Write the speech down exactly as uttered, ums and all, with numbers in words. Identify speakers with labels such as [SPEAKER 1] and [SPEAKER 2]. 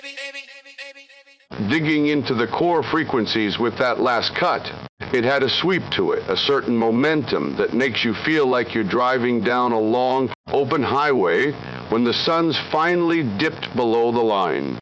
[SPEAKER 1] Digging into the core frequencies with that last cut, it had a sweep to it, a certain momentum that makes you feel like you're driving down a long, open highway when the sun's finally dipped below the line.